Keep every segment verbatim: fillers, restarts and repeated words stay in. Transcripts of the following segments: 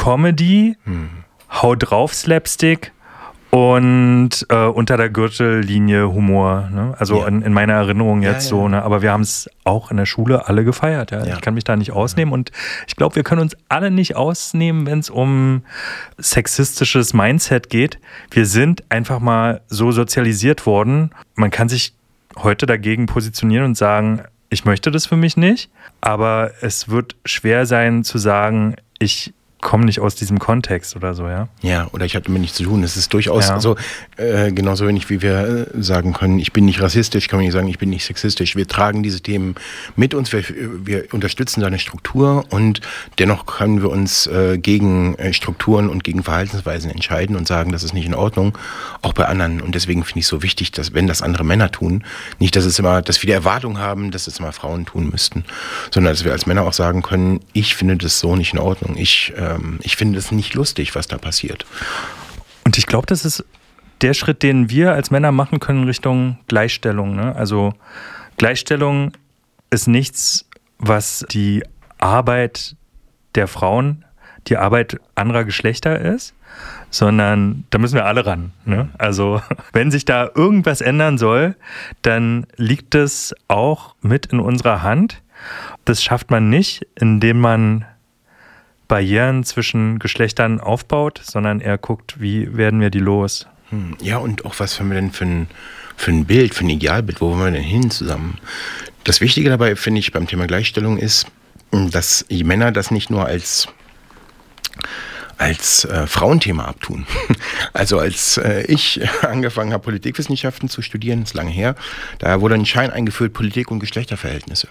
Comedy, hm. Hau drauf Slapstick und äh, unter der Gürtellinie Humor. Ne? Also ja. in, in meiner Erinnerung jetzt ja, ja. so. Ne? Aber wir haben es auch in der Schule alle gefeiert. Ja? Ja. Ich kann mich da nicht ausnehmen. Und ich glaube, wir können uns alle nicht ausnehmen, wenn es um sexistisches Mindset geht. Wir sind einfach mal so sozialisiert worden. Man kann sich heute dagegen positionieren und sagen, ich möchte das für mich nicht. Aber es wird schwer sein zu sagen, ich komme nicht aus diesem Kontext oder so, ja? Ja, oder ich hatte damit nichts zu tun. Es ist durchaus ja. so, äh, genauso wenig wie wir äh, sagen können, ich bin nicht rassistisch, kann man nicht sagen, ich bin nicht sexistisch. Wir tragen diese Themen mit uns, wir, wir unterstützen da eine Struktur und dennoch können wir uns äh, gegen äh, Strukturen und gegen Verhaltensweisen entscheiden und sagen, das ist nicht in Ordnung, auch bei anderen. Und deswegen finde ich es so wichtig, dass, wenn das andere Männer tun, nicht, dass es immer, dass wir die Erwartung haben, dass es immer Frauen tun müssten, sondern dass wir als Männer auch sagen können, ich finde das so nicht in Ordnung. Ich äh, Ich finde es nicht lustig, was da passiert. Und ich glaube, das ist der Schritt, den wir als Männer machen können Richtung Gleichstellung. Ne? Also Gleichstellung ist nichts, was die Arbeit der Frauen, die Arbeit anderer Geschlechter ist, sondern da müssen wir alle ran. Ne? Also wenn sich da irgendwas ändern soll, dann liegt es auch mit in unserer Hand. Das schafft man nicht, indem man Barrieren zwischen Geschlechtern aufbaut, sondern er guckt, wie werden wir die los. Ja, und auch was haben wir denn für ein, für ein Bild, für ein Idealbild, wo wollen wir denn hin zusammen? Das Wichtige dabei, finde ich, beim Thema Gleichstellung ist, dass die Männer das nicht nur als als äh, Frauenthema abtun. Also als äh, ich angefangen habe, Politikwissenschaften zu studieren, ist lange her, da wurde ein Schein eingeführt, Politik und Geschlechterverhältnisse.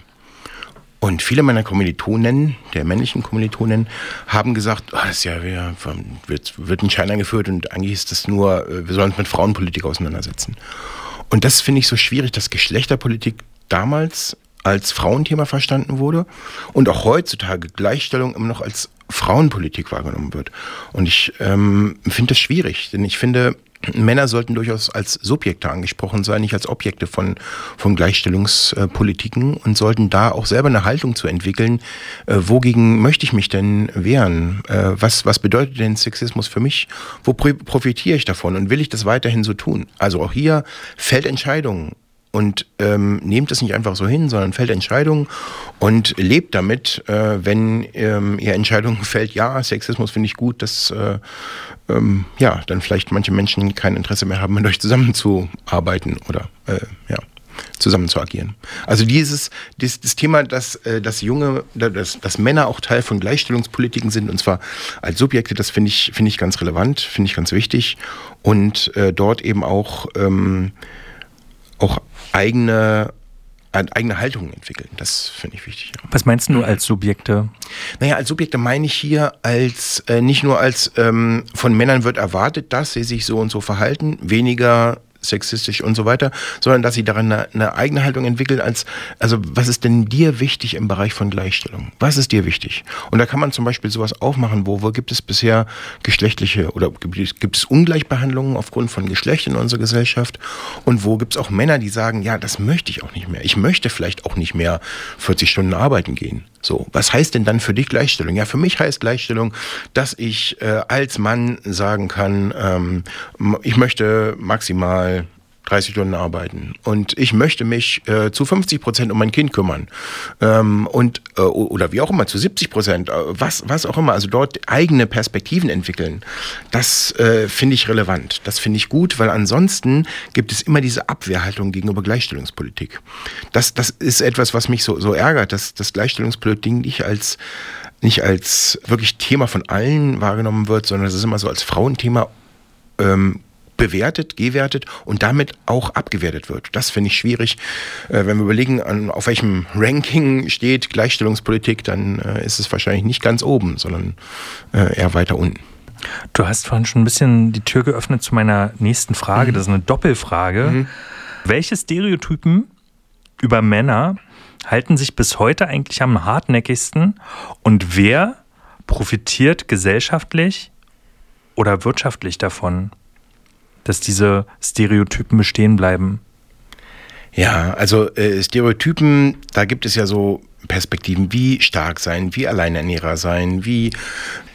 Und viele meiner Kommilitonen, der männlichen Kommilitonen, haben gesagt, oh, das ist ja, wird, wird ein Schein eingeführt und eigentlich ist das nur, wir sollen uns mit Frauenpolitik auseinandersetzen. Und das finde ich so schwierig, dass Geschlechterpolitik damals als Frauenthema verstanden wurde und auch heutzutage Gleichstellung immer noch als Frauenpolitik wahrgenommen wird. Und ich ähm, finde das schwierig, denn ich finde, Männer sollten durchaus als Subjekte angesprochen sein, nicht als Objekte von, von Gleichstellungspolitiken und sollten da auch selber eine Haltung zu entwickeln, äh, wogegen möchte ich mich denn wehren? Äh, was, was bedeutet denn Sexismus für mich? Wo profitiere ich davon und will ich das weiterhin so tun? Also auch hier fällt Entscheidungen. Und ähm, nehmt es nicht einfach so hin, sondern fällt Entscheidungen und lebt damit, äh, wenn ähm, ihr Entscheidungen fällt, ja, Sexismus finde ich gut, dass äh, ähm, ja, dann vielleicht manche Menschen kein Interesse mehr haben, mit euch zusammenzuarbeiten oder äh, ja, zusammen zu agieren. Also dieses, dieses das Thema, dass, äh, dass junge, dass, dass Männer auch Teil von Gleichstellungspolitiken sind, und zwar als Subjekte, das finde ich, finde ich ganz relevant, finde ich ganz wichtig. Und äh, dort eben auch ähm, auch eigene, eigene Haltungen entwickeln. Das finde ich wichtig. Ja. Was meinst du als Subjekte? Naja, als Subjekte meine ich hier als äh, nicht nur als ähm, von Männern wird erwartet, dass sie sich so und so verhalten, weniger sexistisch und so weiter, sondern dass sie daran eine, eine eigene Haltung entwickeln als, also was ist denn dir wichtig im Bereich von Gleichstellung? Was ist dir wichtig? Und da kann man zum Beispiel sowas aufmachen, wo, wo gibt es bisher geschlechtliche oder gibt es, gibt es Ungleichbehandlungen aufgrund von Geschlecht in unserer Gesellschaft und wo gibt es auch Männer, die sagen, ja, das möchte ich auch nicht mehr. Ich möchte vielleicht auch nicht mehr vierzig Stunden arbeiten gehen. So, was heißt denn dann für dich Gleichstellung? Ja, für mich heißt Gleichstellung, dass ich äh, als Mann sagen kann, ähm, ich möchte maximal dreißig Stunden arbeiten und ich möchte mich äh, zu fünfzig Prozent um mein Kind kümmern ähm, und äh, oder wie auch immer zu siebzig Prozent, äh, was was auch immer, also dort eigene Perspektiven entwickeln. Das äh, finde ich relevant, das finde ich gut, weil ansonsten gibt es immer diese Abwehrhaltung gegenüber Gleichstellungspolitik. Das das ist etwas, was mich so so ärgert, dass das Gleichstellungspolitik nicht als nicht als wirklich Thema von allen wahrgenommen wird, sondern es ist immer so als Frauenthema ähm, bewertet, gewertet und damit auch abgewertet wird. Das finde ich schwierig. Äh, wenn wir überlegen, an, auf welchem Ranking steht Gleichstellungspolitik, dann äh, ist es wahrscheinlich nicht ganz oben, sondern äh, eher weiter unten. Du hast vorhin schon ein bisschen die Tür geöffnet zu meiner nächsten Frage. Mhm. Das ist eine Doppelfrage. Mhm. Welche Stereotypen über Männer halten sich bis heute eigentlich am hartnäckigsten und wer profitiert gesellschaftlich oder wirtschaftlich davon, dass diese Stereotypen bestehen bleiben? Ja, also äh, Stereotypen, da gibt es ja so Perspektiven, wie stark sein, wie Alleinernährer sein, wie